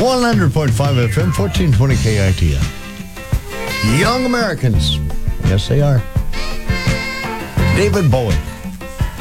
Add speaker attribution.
Speaker 1: 100.5 FM, 1420 KITF. Young Americans. Yes, they are. David Bowie.